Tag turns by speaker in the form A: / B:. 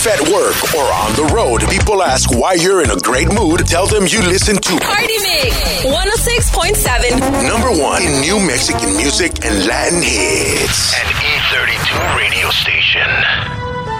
A: If at work or on the road, people ask why you're in a great mood, tell them you listen to
B: Party Mix 106.7.
A: number one in new Mexican music and Latin hits.
C: An E32 radio station.